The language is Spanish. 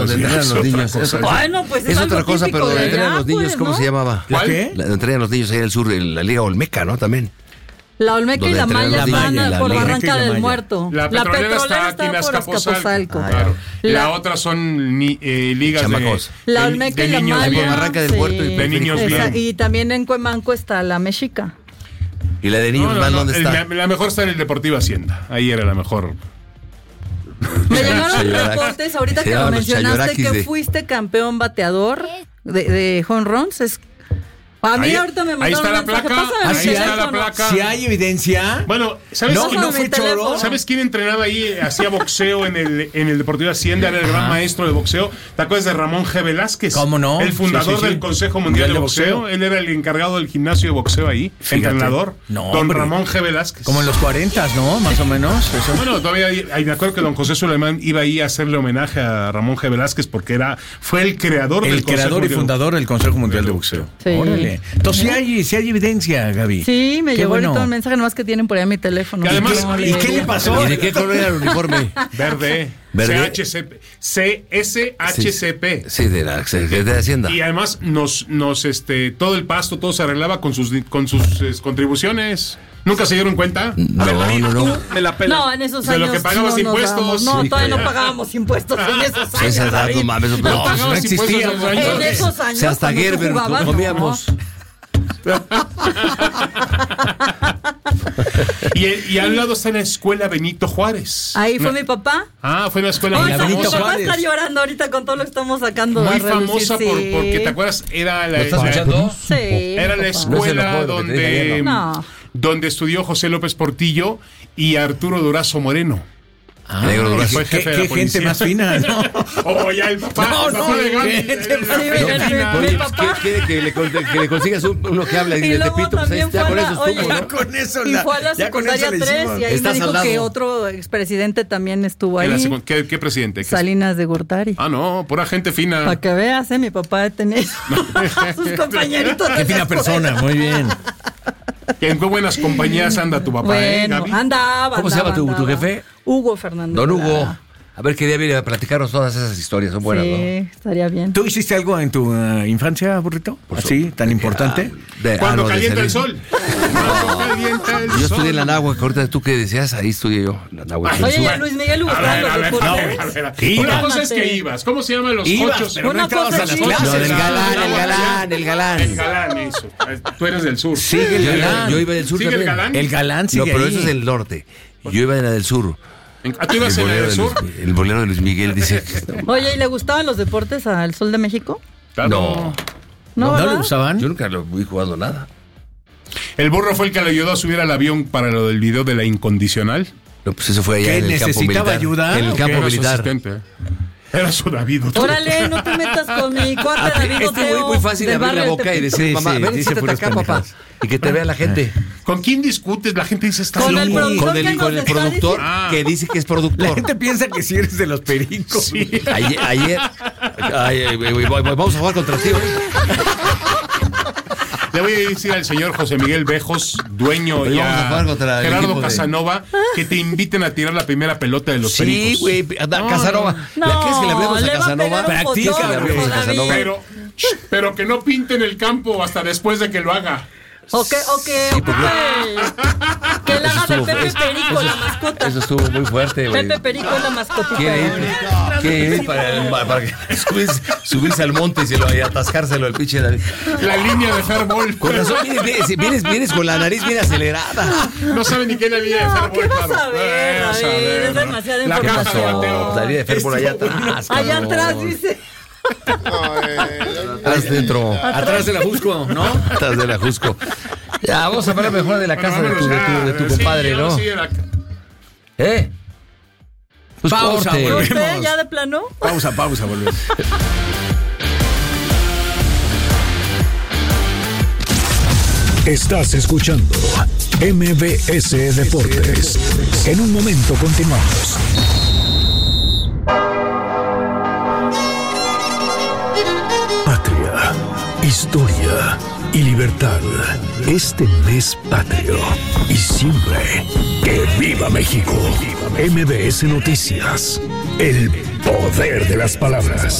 Donde entrenan los niños. Bueno, pues es otra cosa, pero donde entrenan los niños, ¿cómo se llamaba? ¿Qué? Donde entrenan los niños ahí en el sur, en la Liga Olmeca, ¿no? También. La Olmeca y la Maya están por Barranca del Muerto. La petrolera está aquí en Azcapotzalco. Claro. La otra son ligas chamacos. La Olmeca y la Maya. Barranca del Muerto y de niños bien. Y también en Cuemanco está la Mexica. ¿Y la de niños dónde está? La mejor está en el Deportivo Hacienda. Ahí era la mejor. Me llamaron reportes ahorita que lo mencionaste que fuiste campeón bateador de home runs. A mí ahorita me mandaron un mensaje. Ahí está la placa. ¿Si hay evidencia? Bueno, ¿sabes quién no fue choro? ¿Sabes quién entrenaba ahí? Hacía boxeo en el Deportivo Hacienda, era el gran maestro de boxeo. ¿Te acuerdas de Ramón G. Velázquez? ¿Cómo no? El fundador del Consejo Mundial de Boxeo. Él era el encargado del gimnasio de boxeo ahí, entrenador. Don Ramón G. Velázquez. Como en los 40, ¿no? Más o menos. Eso. Bueno, todavía me acuerdo que don José Suleimán iba ahí a hacerle homenaje a Ramón G. Velázquez porque fue el creador del Consejo creador y fundador del Consejo Mundial de Boxeo. Sí. Órale. Entonces si hay evidencia, Gaby. Sí, me llegó ahorita un mensaje nomás que tienen por ahí a mi teléfono. Y además, ¿y qué le pasó? ¿Y de qué color era el uniforme? Verde. CSHCP. Sí, de la Secretaría de Hacienda. Y además todo el pasto, todo se arreglaba con sus contribuciones. ¿Nunca se dieron cuenta? No. Me la pelas. No, en esos de años. De lo que pagabas impuestos. No, todavía no pagábamos impuestos en esos años. No mames, no existía. En esos años. Si hasta Gerber comíamos. Y al lado está la escuela Benito Juárez. Ahí fue mi papá. Fue la escuela Benito Juárez. Mi papá está llorando ahorita con todo lo que estamos sacando. Muy famosa porque, ¿te acuerdas? Era la escuela donde estudió José López Portillo y Arturo Durazo Moreno. Negro Durazo. Fue jefe de la policía. Gente más fina, ¿no? Ya el papá. Mi papá. Quiere que le consigas uno que habla y de Tepito, pues ya con eso estuvo, ¿no? Con eso y fue a la secundaria 3 y ahí me dijo que otro expresidente también estuvo ahí. ¿Qué presidente? Salinas de Gortari. No, pura gente fina. Para que veas, mi papá tenía sus compañeritos. Qué fina persona, muy bien. En qué buenas compañías anda tu papá, bueno, Gaby? andaba. ¿Cómo se llama tu jefe? Hugo Fernández. Don Hugo. A ver qué día viene a platicarnos todas esas historias, son buenas, sí, ¿no? Sí, estaría bien. ¿Tú hiciste algo en tu infancia, Burrito? ¿Así, tan importante? Cuando calienta el sol. Yo estudié en la Náhuac, ahorita tú que decías, ahí estudié yo. Oye, Luis Miguel Hugo. A ver. Una cosa es que ibas. ¿Cómo se llaman los cochos? Pero no entrabas a las clases. No, el galán. El galán, eso. Tú eres del sur. Sigue el galán. Yo iba del sur ¿Sigue también. el galán? El galán sigue No, pero ahí. eso es del norte. Yo iba en la del sur. ¿Tú ibas en la del sur? El bolero de Luis Miguel dice. Oye, ¿y le gustaban los deportes al Sol de México? No. ¿No le gustaban? Yo nunca lo vi jugando nada. El burro fue el que le ayudó a subir al avión para lo del video de la incondicional. No, pues eso fue allá en el campo militar. ¿Necesitaba ayuda? En el campo militar. Era su David. Órale, no te metas con mi cuate David Es muy fácil de abrir la boca y decir, mamá, ven, siéntate acá, papá. Y que te vea la gente. ¿Con quién discutes? La gente dice, está con el productor, con el productor que dice que es productor. La gente piensa que si eres de los pericos. Sí. Ayer vamos a jugar contra ti. Le voy a decir al señor José Miguel Bejos, dueño, y a Gerardo Casanova, que te inviten a tirar la primera pelota de los pericos. Sí, güey, Casanova. ¿Quieres que le hablemos a Casanova? Practica, le hablemos a Casanova. Pero que no pinten el campo hasta después de que lo haga. Que le haga de Pepe Perico la mascota. Eso estuvo muy fuerte, güey. Pepe Perico la mascotita. Quiere ir para subirse al monte y atascárselo al pinche. La línea de Fairball. Con razón, vienes con la nariz bien acelerada. No sabe ni qué es la línea de Fairball. ¿Qué vas a ver? Es demasiada información. La caja de bateo. La línea de Fairball allá atrás. Allá atrás, dice. Atrás de la Jusco, ¿no? Atrás de la Jusco. Ya, vamos a hablar mejor de la casa de tu compadre, ¿no? Pues pausa, corte. volvemos. ¿Ya de plano? Pausa, volvemos. Estás escuchando MBS Deportes. En un momento continuamos. Patria, historia y libertad. Este mes patrio y siempre que viva México. MBS Noticias, el poder de las palabras.